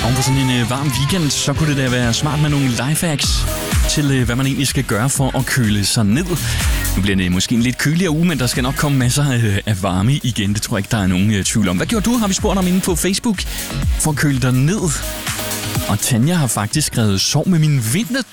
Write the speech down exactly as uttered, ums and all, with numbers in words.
Oven på sådan en øh, varm weekend, så kunne det da være smart med nogle lifehacks til, øh, hvad man egentlig skal gøre for at køle sig ned. Nu bliver det måske en lidt køligere uge, men der skal nok komme masser øh, af varme igen. Det tror jeg ikke, der er nogen øh, tvivl om. Hvad gjorde du, har vi spurgt om inde på Facebook, for at køle dig ned? Og Tanja har faktisk skrevet, sov med min